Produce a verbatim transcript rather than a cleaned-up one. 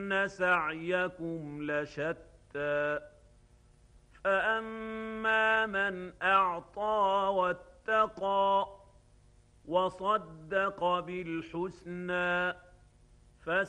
إن سعيكم لشتى فأما من أعطى واتقى وصدق بالحسنى